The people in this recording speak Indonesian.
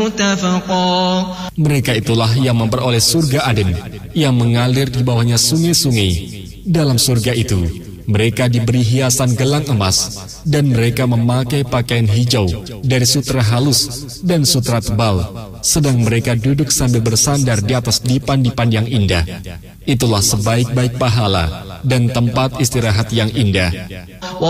Mereka itulah yang memperoleh surga Aden, yang mengalir di bawahnya sungai-sungai. Dalam surga itu, mereka diberi hiasan gelang emas, dan mereka memakai pakaian hijau dari sutra halus dan sutra tebal, sedang mereka duduk sambil bersandar di atas dipan-dipan yang indah. Itulah sebaik-baik pahala dan tempat istirahat yang indah.